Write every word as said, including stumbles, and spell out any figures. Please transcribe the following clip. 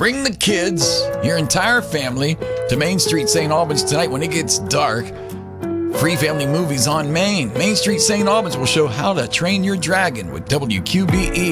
Bring the kids, your entire family, to Main Street Saint Albans tonight when it gets dark. Free family movies on Main. Main Street Saint Albans will show how to train your dragon with W Q B E.